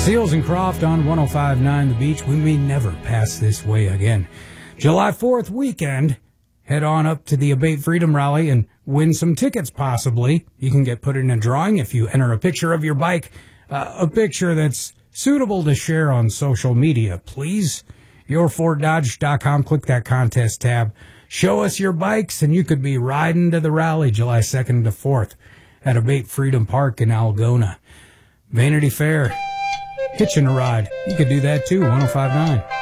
Seals and Croft on 105.9 The Beach. We may never pass this way again. July 4th weekend, head on up to the Abate Freedom Rally and win some tickets, possibly. You can get put in a drawing if you enter a picture of your bike, a picture that's suitable to share on social media. Please, yourforddodge.com, click that contest tab. Show us your bikes, and you could be riding to the rally July 2nd to 4th at Abate Freedom Park in Algona. Vanity Fair, hitching a ride. You could do that too, 105.9.